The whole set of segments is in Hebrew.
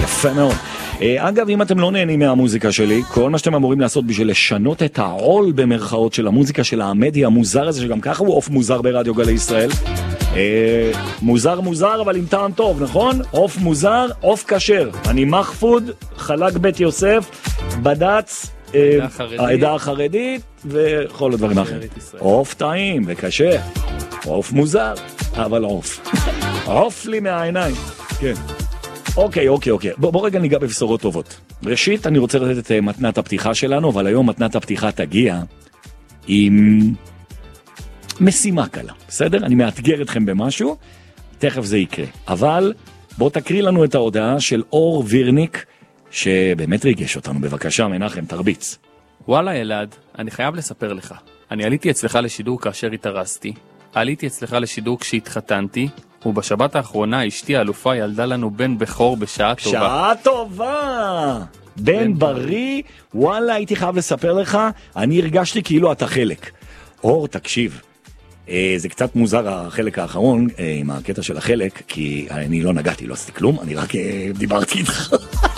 יפה מאוד. אגב, אם אתם לא נהנים מהמוזיקה שלי, כל מה שאתם אמורים לעשות בשביל לשנות את העול במרכאות של המוזיקה של העמדי המוזר הזה, שגם ככה הוא עוף מוזר ברדיו גלי ישראל. מוזר אבל עם טעם טוב, נכון? עוף מוזר, עוף כשר. אני מחפוד, חלק בית יוסף, בדץ, העדה החרדית וכל הדברים האחרים. עוף טעים וקשה, עוף מוזר, אבל עוף. עוף לי מהעיניים. כן. אוקיי. בוא רגע ניגע בבשורות טובות. ראשית, אני רוצה לתת את מתנת הפתיחה שלנו, אבל היום מתנת הפתיחה תגיע עם משימה קלה, בסדר? אני מאתגר אתכם במשהו, תכף זה יקרה. אבל בוא תקריא לנו את ההודעה של אור וירניק, שבאמת ריגש אותנו. בבקשה, מנחם, תרביץ. וואלה אלעד, אני חייב לספר לך. אני עליתי אצלך לשידור כאשר התארסתי, עליתי אצלך לשידור כשהתחתנתי, ובשבת האחרונה אשתי האלופה ילדה לנו בן בכור בשעה טובה. שעה טובה! בן בריא, וואלה, הייתי חייב לספר לך, אני הרגשתי כאילו אתה חלק. אור, תקשיב, זה קצת מוזר החלק האחרון, עם הקטע של החלק, כי אני לא נגעתי, לא עשיתי כלום, אני רק דיברתי איתך.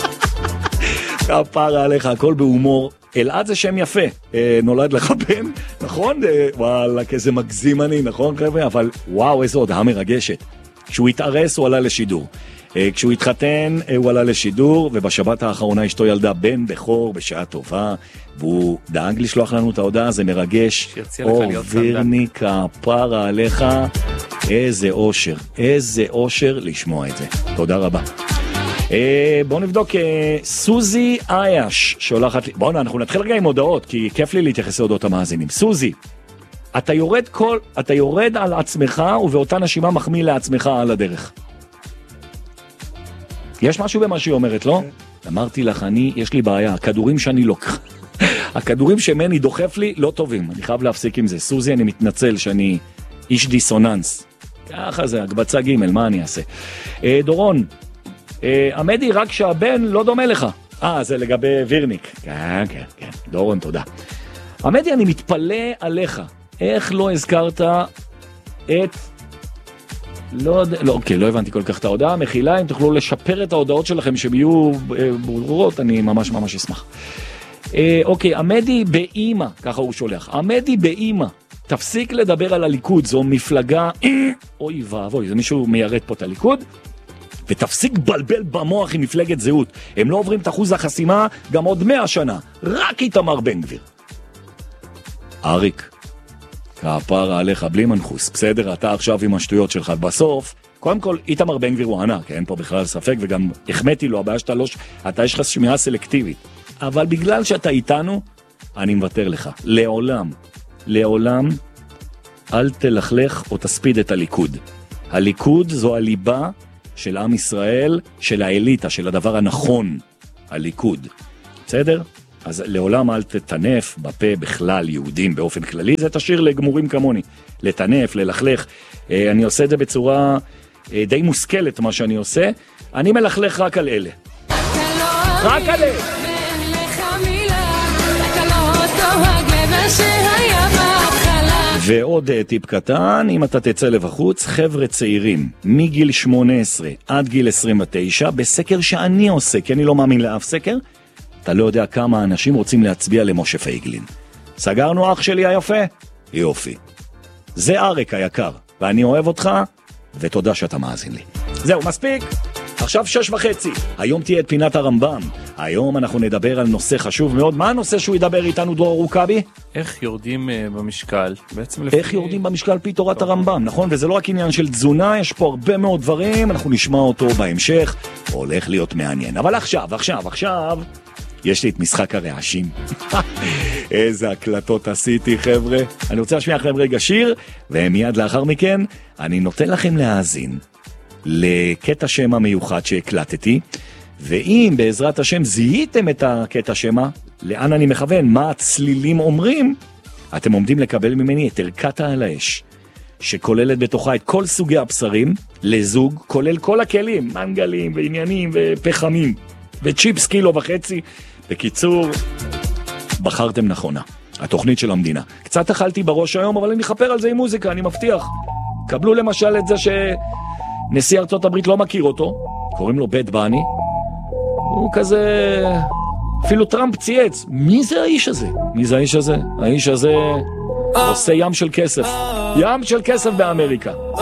כפרה עליך, הכל בהומור. אלעד זה שם יפה, נולד לך בן, נכון? וואלה, כזה מגזים אני, נכון חבר'ה? אבל וואו, איזו הודעה מרגשת. כשהוא התארס הוא עלה לשידור, כשהוא התחתן הוא עלה לשידור, ובשבת האחרונה אשתו ילדה בן בכור בשעה טובה, והוא דאג לשלוח לנו את ההודעה, זה מרגש. או וירניק, כפרה עליך, איזה אושר לשמוע את זה. תודה רבה. בואו נבדוק, סוזי אייש שולחת לי, בואו אנחנו נתחיל רגע עם הודעות, כי כיף לי להתייחס להודעות המאזינים. סוזי, אתה יורד על עצמך, ובאותה נשימה מחמיא לעצמך על הדרך. יש משהו במה שהיא אומרת, לא? אמרתי לך, יש לי בעיה, הכדורים שאני לוקח, הכדורים שמני דוחף לי לא טובים, אני חייב להפסיק עם זה. סוזי, אני מתנצל שאני איש דיסוננס. ככה זה, הקבצה ג', מה אני אעשה? דורון, עמדי, רק שהבן לא דומה לך. זה לגבי וירניק. כן, דורון, תודה. עמדי, אני מתפלא עליך. איך לא הזכרת את... לא הבנתי כל כך את ההודעה. מחילה, אם תוכלו לשפר את ההודעות שלכם שהם יהיו ברורות, אני ממש אשמח. עמדי באמא, ככה הוא שולח. עמדי באמא, תפסיק לדבר על הליכוד, זו מפלגה... אוי ואבוי, זה מישהו מיירד פה את הליכוד? ותפסיק בלבל במוח עם מפלגת זהות. הם לא עוברים את אחוז החסימה גם עוד 100 שנה. רק איתמר בן גביר. אריק, כפרה עליך בלי מנחוס. בסדר, אתה עכשיו עם השטויות שלך. בסוף, קודם כל, איתמר בן גביר הוא ענק, אין פה בכלל ספק, וגם החמאתי לו, הבעיה שאתה לא... אתה יש לך שמיעה סלקטיבית. אבל בגלל שאתה איתנו, אני מוותר לך. לעולם, אל תלכלך או תספיד את הליכוד. הליכוד זו הליבה של עם ישראל, של האליטה, של הדבר הנכון, הליכוד. בסדר? אז לעולם אל תטנף בפה בכלל יהודים באופן כללי, זה תשאיר לגמורים כמוני. לטנף, ללכלך. אני עושה את זה בצורה די מושכלת מה שאני עושה. אני מלכלך רק על אלה. רק על אלה. ועוד טיפ קטן, אם אתה תצא לבחוץ, חבר'ה צעירים, מגיל 18 עד גיל 29, בסקר שאני עושה, כי אני לא מאמין לאף סקר, אתה לא יודע כמה אנשים רוצים להצביע למשה פייגלין. סגרנו אח שלי היפה? יופי. זה אריק היקר, ואני אוהב אותך, ותודה שאתה מאזין לי. זהו, מספיק. עכשיו 6:30. היום תהיה את פינת הרמב"ם. היום אנחנו נדבר על נושא חשוב מאוד. מה הנושא שהוא ידבר איתנו, דרור רוקבי? איך יורדים במשקל? איך יורדים במשקל פי תורת הרמב"ם, נכון? וזה לא רק עניין של תזונה, יש פה הרבה מאוד דברים, אנחנו נשמע אותו בהמשך, הולך להיות מעניין. אבל עכשיו, יש לי את משחק הרעשים. איזה הקלטות עשיתי, חבר'ה. אני רוצה להשמיע לכם רגע שיר, ומיד לאחר מכן אני נותן לכם להאזין לקטע שם המיוחד שהקלטתי, ואם בעזרת השם זיהיתם את הקטע שמה, לאן אני מכוון, מה הצלילים אומרים, אתם עומדים לקבל ממני את ערכת על האש, שכוללת בתוכה את כל סוגי הבשרים, לזוג, כולל כל הכלים, מנגלים ועניינים ופחמים, וצ'יפס 1.5 קילו. בקיצור, בחרתם נכונה. התוכנית של המדינה. קצת אכלתי בראש היום, אבל אני אחפר על זה עם מוזיקה, אני מבטיח. קבלו למשל את זה שנשיא ארצות הברית לא מכיר אותו, קוראים לו בד בני, הוא כזה... אפילו טראמפ צייץ, מי זה האיש הזה? מי זה האיש הזה? האיש הזה עושה ים של כסף. ים של כסף באמריקה.